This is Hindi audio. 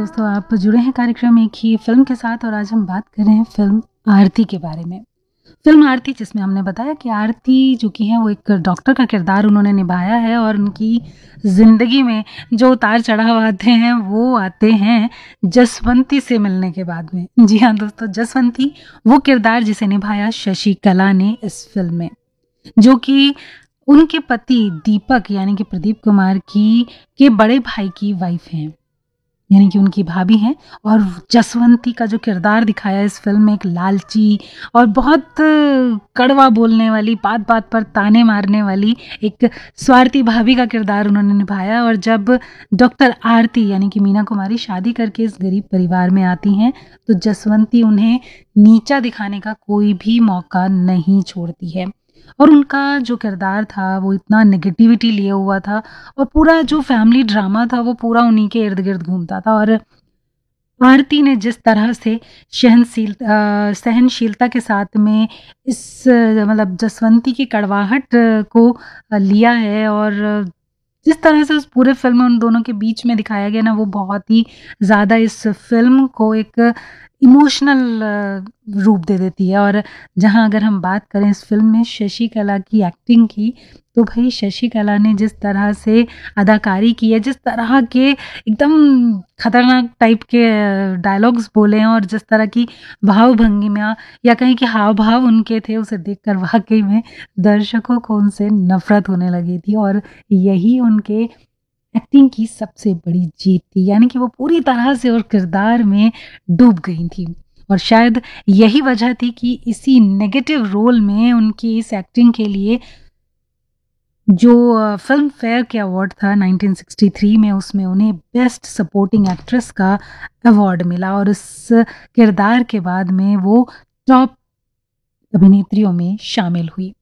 दोस्तों, आप जुड़े हैं कार्यक्रम एक ही फ़िल्म के साथ और आज हम बात कर रहे हैं फ़िल्म आरती के बारे में। फ़िल्म आरती जिसमें हमने बताया कि आरती जो कि हैं वो एक डॉक्टर का किरदार उन्होंने निभाया है और उनकी ज़िंदगी में जो उतार-चढ़ाव आते हैं वो आते हैं जसवंती से मिलने के बाद में। जी हाँ दोस्तों, जसवंती वो किरदार जिसे निभाया शशि कला ने इस फ़िल्म में, जो कि उनके पति दीपक यानी कि प्रदीप कुमार की के बड़े भाई की वाइफ़ हैं। यानी कि उनकी भाभी हैं और जसवंती का जो किरदार दिखाया इस फ़िल्म में एक लालची और बहुत कड़वा बोलने वाली, बात-बात पर ताने मारने वाली एक स्वार्थी भाभी का किरदार उन्होंने निभाया। और जब डॉक्टर आरती यानी कि मीना कुमारी शादी करके इस गरीब परिवार में आती हैं, तो जसवंती उन्हें नीचा दिखाने का कोई भी मौका नहीं छोड़ती है। और उनका जो किरदार था वो इतना नेगेटिविटी लिए हुआ था और पूरा जो फैमिली ड्रामा था वो पूरा उन्हीं के इर्द-गिर्द घूमता था। और आरती ने जिस तरह से सहनशीलता के साथ में इस मतलब जसवंती की कड़वाहट को लिया है और जिस तरह से उस पूरे फ़िल्म में उन दोनों के बीच में दिखाया गया ना, वो बहुत ही ज़्यादा इस फ़िल्म को एक इमोशनल रूप दे देती है। और जहाँ अगर हम बात करें इस फ़िल्म में शशि कला की एक्टिंग की, तो भई शशि कला ने जिस तरह से अदाकारी की है, जिस तरह के एकदम खतरनाक टाइप के डायलॉग्स बोले हैं और जिस तरह की भाव-भंगिमा या कहें कि हाव-भाव उनके थे, उसे देखकर वाक़ई में दर्शकों को उनसे नफ़रत होने लगी थी। और यही उनके एक्टिंग की सबसे बड़ी जीत थी, यानी कि वो पूरी तरह से उस किरदार में डूब गई थी। और शायद यही वजह थी कि इसी नेगेटिव रोल में उनकी इस एक्टिंग के लिए जो फ़िल्म फेयर के अवार्ड था 1963 में, उसमें उन्हें बेस्ट सपोर्टिंग एक्ट्रेस का अवार्ड मिला और इस किरदार के बाद में वो टॉप अभिनेत्रियों में शामिल हुई।